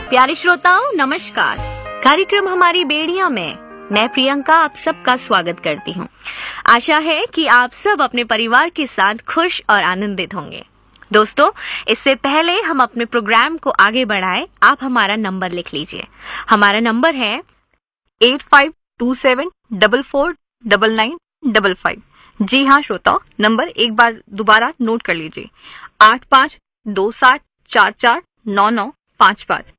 प्यारे श्रोताओं नमस्कार। कार्यक्रम हमारी बेड़ियां में मैं प्रियंका आप सबका स्वागत करती हूं। आशा है कि आप सब अपने परिवार के साथ खुश और आनंदित होंगे। दोस्तों, इससे पहले हम अपने प्रोग्राम को आगे बढ़ाएं, आप हमारा नंबर लिख लीजिए। हमारा नंबर है 8527449955। जी हाँ श्रोताओ, नंबर एक बार दोबारा नोट कर लीजिए, 8527449955।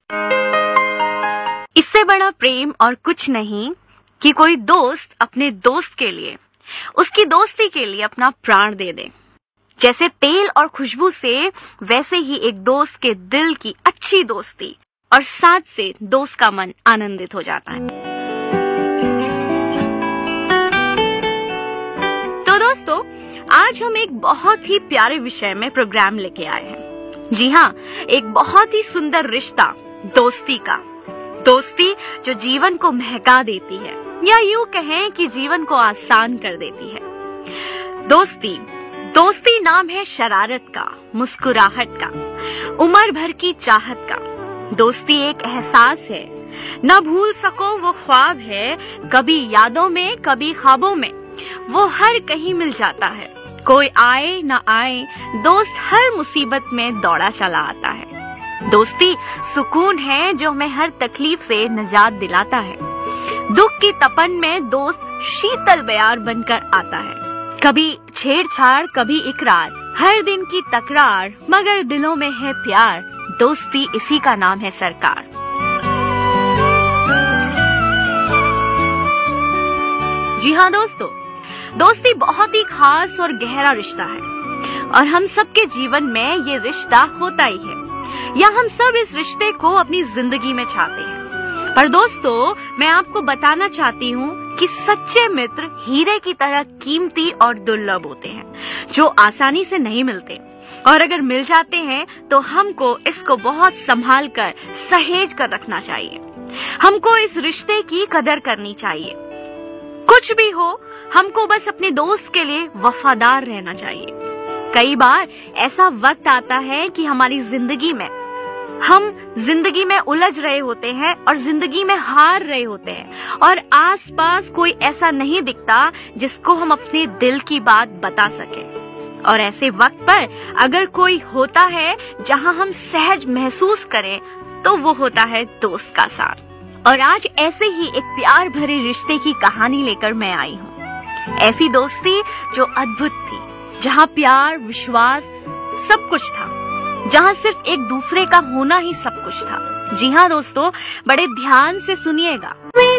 इससे बड़ा प्रेम और कुछ नहीं कि कोई दोस्त अपने दोस्त के लिए, उसकी दोस्ती के लिए अपना प्राण दे दे। जैसे तेल और खुशबू से, वैसे ही एक दोस्त के दिल की अच्छी दोस्ती और साथ से दोस्त का मन आनंदित हो जाता है। तो दोस्तों, आज हम एक बहुत ही प्यारे विषय में प्रोग्राम लेके आए हैं। जी हाँ, एक बहुत ही सुंदर रिश्ता, दोस्ती का। दोस्ती जो जीवन को महका देती है, या यूं कहें कि जीवन को आसान कर देती है। दोस्ती नाम है शरारत का, मुस्कुराहट का, उम्र भर की चाहत का। दोस्ती एक एहसास है, न भूल सको वो ख्वाब है, कभी यादों में कभी ख्वाबों में वो हर कहीं मिल जाता है। कोई आए न आए, दोस्त हर मुसीबत में दौड़ा चला आता है। दोस्ती सुकून है जो हमें हर तकलीफ से निजात दिलाता है। दुख की तपन में दोस्त शीतल बयार बनकर आता है। कभी छेड़छाड़ कभी इकरार, हर दिन की तकरार, मगर दिलों में है प्यार। दोस्ती इसी का नाम है सरकार। जी हाँ दोस्तों, दोस्ती बहुत ही खास और गहरा रिश्ता है और हम सबके जीवन में ये रिश्ता होता ही है, या हम सब इस रिश्ते को अपनी जिंदगी में चाहते हैं। पर दोस्तों, मैं आपको बताना चाहती हूँ कि सच्चे मित्र हीरे की तरह कीमती और दुर्लभ होते हैं, जो आसानी से नहीं मिलते, और अगर मिल जाते हैं तो हमको इसको बहुत संभाल कर, सहेज कर रखना चाहिए। हमको इस रिश्ते की कदर करनी चाहिए। कुछ भी हो, हमको बस अपने दोस्त के लिए वफादार रहना चाहिए। कई बार ऐसा वक्त आता है कि हमारी हम जिंदगी में उलझ रहे होते हैं और जिंदगी में हार रहे होते हैं, और आसपास कोई ऐसा नहीं दिखता जिसको हम अपने दिल की बात बता सकें। और ऐसे वक्त पर अगर कोई होता है जहां हम सहज महसूस करें, तो वो होता है दोस्त का साथ। और आज ऐसे ही एक प्यार भरे रिश्ते की कहानी लेकर मैं आई हूँ। ऐसी दोस्ती जो अद्भुत थी, जहाँ प्यार, विश्वास सब कुछ था, जहाँ सिर्फ एक दूसरे का होना ही सब कुछ था। जी हाँ दोस्तों, बड़े ध्यान से सुनिएगा।